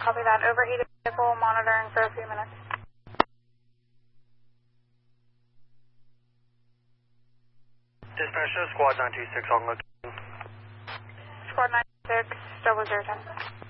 Copy that. Overheated vehicle monitoring for a few minutes. Dispatcher, squad 926 on location. Squad 96, 0010.